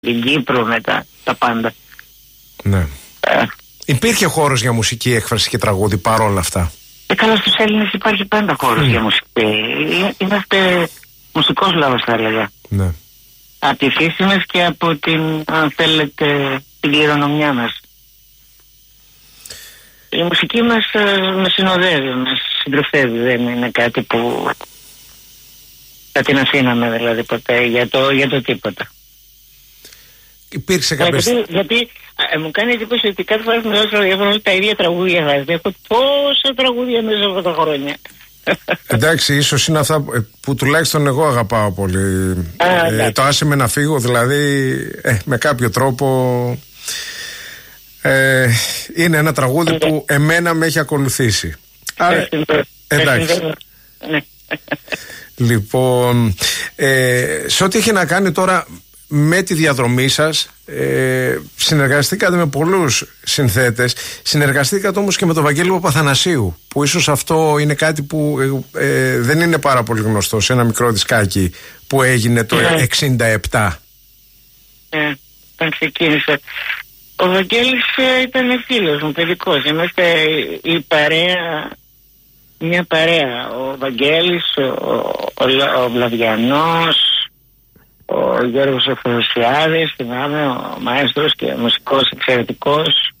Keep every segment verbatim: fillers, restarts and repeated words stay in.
την Κύπρο, με τα, τα πάντα. Ναι. Ε, Υπήρχε χώρος για μουσική έκφραση και τραγούδι παρόλα αυτά? Ε, καλά, στους Έλληνες υπάρχει πάντα χώρος mm. για μουσική. Είμαστε μουσικός λαός, θα έλεγα. Ναι. Από τη φύση μας και από την, αν θέλετε, την κληρονομιά μας. Η μουσική μας ε, μας συνοδεύει, μας συντροφεύει. Δεν είναι κάτι που θα την αφήναμε δηλαδή ποτέ για το, για το τίποτα. Υπήρξε κάποια... Γιατί, γιατί ε, μου κάνει εντύπωση ότι κάθε φορά που μιλάω στο ραδιόφωνο τα ίδια τραγούδια βάζετε. Έχω τόσα τραγούδια μέσα από τα χρόνια. Εντάξει, ίσως είναι αυτά που τουλάχιστον εγώ αγαπάω πολύ. Α, ε, το άσε με να φύγω, δηλαδή ε, με κάποιο τρόπο ε, είναι ένα τραγούδι που εμένα με έχει ακολουθήσει. Άρα, εντάξει. Λοιπόν, ε, σε ό,τι έχει να κάνει τώρα με τη διαδρομή σας, ε, συνεργαστήκατε με πολλούς συνθέτες. Συνεργαστήκατε όμως και με τον Βαγγέλη Παπαθανασίου, που ίσως αυτό είναι κάτι που ε, ε, δεν είναι πάρα πολύ γνωστό, σε ένα μικρό δισκάκι που έγινε το εξήντα επτά. Ναι, όταν ξεκίνησε. Ο Βαγγέλης ε, ήταν φίλος μου, παιδικός. Είμαστε η παρέα, μια παρέα. Ο Βαγγέλης, ο, ο, ο, ο Βλαβιανός, ο Γιώργος Αφροσιάδης, θυμάμαι, ο μαέστρος και μουσικός εξαιρετικός.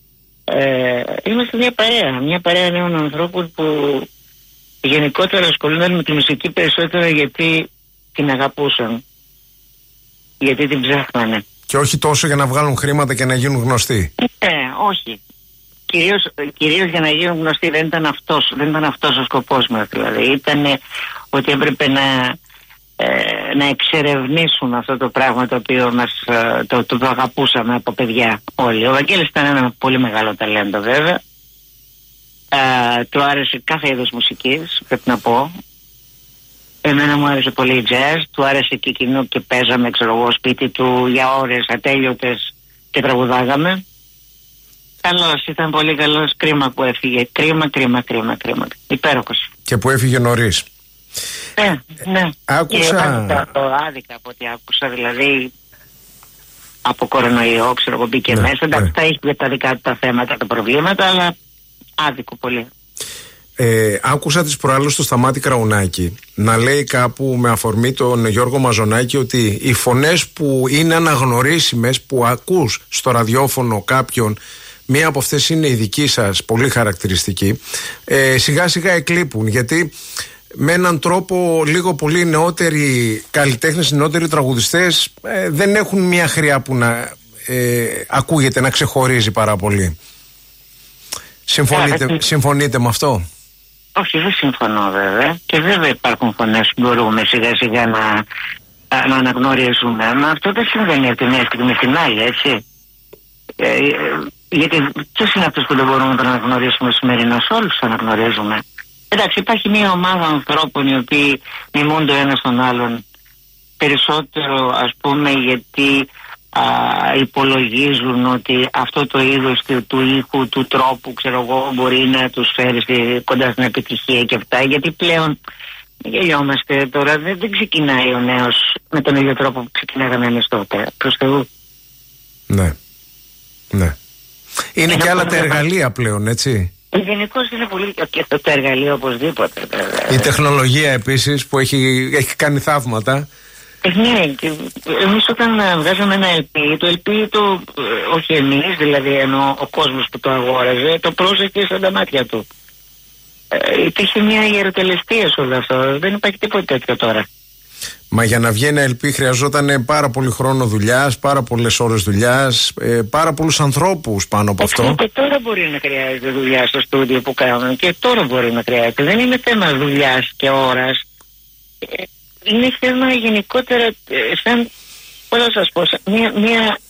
Ε, είμαστε μια παρέα, μια παρέα νέων ανθρώπων που γενικότερα ασχολούνταν με τη μουσική περισσότερο γιατί την αγαπούσαν, γιατί την ψάχνανε. Και όχι τόσο για να βγάλουν χρήματα και να γίνουν γνωστοί. Ναι, όχι. Κυρίως, κυρίως για να γίνουν γνωστοί. Δεν ήταν αυτός, δεν ήταν αυτός ο σκοπός μας. Δηλαδή ήταν ότι έπρεπε να, ε, να εξερευνήσουν αυτό το πράγμα το οποίο μας, το, το, το αγαπούσαμε από παιδιά όλοι. Ο Βαγγέλης ήταν ένα πολύ μεγάλο ταλέντο βέβαια. Ε, του άρεσε κάθε είδος μουσικής, πρέπει να πω. Εμένα μου άρεσε πολύ η jazz, του άρεσε και εκείνο και παίζαμε, ξέρω εγώ, σπίτι του για ώρες ατέλειωτες και τραγουδάγαμε. Καλός, ήταν πολύ καλός, κρίμα που έφυγε, κρίμα, κρίμα, κρίμα, κρίμα, υπέροχος. Και που έφυγε νωρίς. Ναι, ναι. Άκουσα... Και άδικα, το άδικα από ό,τι άκουσα, δηλαδή από κορονοϊό, ξέρω εγώ, μπήκε ναι, μέσα, εντάξει, ναι. Τα έχει για τα δικά του τα θέματα, τα προβλήματα, αλλά άδικο πολύ. Ε, άκουσα τις προάλλες στο Σταμάτη Κραουνάκη να λέει κάπου με αφορμή τον Γιώργο Μαζονάκη ότι οι φωνές που είναι αναγνωρίσιμες, που ακούς στο ραδιόφωνο κάποιον, μία από αυτές είναι η δική σας, πολύ χαρακτηριστική, ε, σιγά σιγά εκλείπουν, γιατί με έναν τρόπο λίγο πολύ νεότεροι καλλιτέχνες, νεότεροι τραγουδιστές ε, δεν έχουν μία χρειά που να ε, ακούγεται, να ξεχωρίζει πάρα πολύ. Συμφωνείτε, yeah, συμφωνείτε με αυτό? Όχι, δεν συμφωνώ βέβαια. Και βέβαια υπάρχουν φωνές που μπορούμε σιγά σιγά να, να αναγνωρίσουμε. Μα αυτό δεν συμβαίνει από τη μια στιγμή στην άλλη, έτσι. Ε, ε, γιατί ποιος είναι αυτός που δεν μπορούμε να τον αναγνωρίσουμε σημερινώς? Όλους τους αναγνωρίζουμε. Εντάξει, υπάρχει μια ομάδα ανθρώπων οι οποίοι μιμούνται ο ένας τον άλλον περισσότερο, ας πούμε, γιατί α, υπολογίζουν ότι αυτό το είδος του, του ήχου, του τρόπου, ξέρω εγώ, μπορεί να τους φέρει στη, κοντά στην επιτυχία και αυτά. Γιατί πλέον γελιόμαστε τώρα, δεν, δεν ξεκινάει ο νέος με τον ίδιο τρόπο που ξεκινάγαμε εμείς τότε. Προς Θεού. Ναι, ναι. Είναι και άλλα τα εργαλεία πλέον, έτσι. Γενικώς είναι πολύ και αυτό το εργαλείο οπωσδήποτε. Η τεχνολογία επίσης που έχει, έχει κάνει θαύματα. Ε, ναι, και εμείς όταν βγάζαμε ένα ελ πι, το ελ πι το, όχι εμείς δηλαδή, ενώ ο κόσμος που το αγόραζε, το πρόσεχε στα τα μάτια του. Ε, υπήρχε μια ιεροτελεστία σε όλο αυτό, δεν υπάρχει τίποτα τέτοιο τώρα. Μα για να βγει ένα ελ πι χρειαζόταν πάρα πολύ χρόνο δουλειάς, πάρα πολλές ώρες δουλειάς, ε, πάρα πολλούς ανθρώπους πάνω από αυτό. Και τώρα μπορεί να χρειάζεται δουλειά στο στούντιο που κάνουμε, και τώρα μπορεί να χρειάζεται. Δεν είναι θέμα δουλειάς και ώρας. Ε, είναι θέμα γενικότερα, ε, σαν, πώς θα σας πω, μια, μια,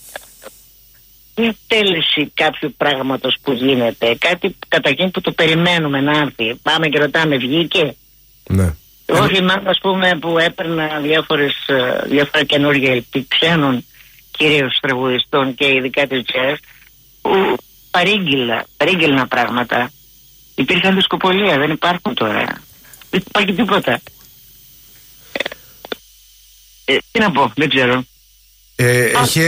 μια τέλεση κάποιου πράγματος που γίνεται. Κάτι καταρχήν που το περιμένουμε να έρθει. Πάμε και ρωτάμε, βγήκε? Ναι. Εγώ θυμάμαι, ας πούμε, που έπαιρνα διάφορες, διάφορα καινούργια ελ πι ξένων, κυρίως τραγουδιστών και ειδικά της jazz, που παρήγγυλα, παρήγγυλνα πράγματα. Υπήρχαν δισκοπολία, δεν υπάρχουν τώρα. Δεν υπάρχει τίποτα. Ε, τι να πω, δεν ξέρω. Ε, έχει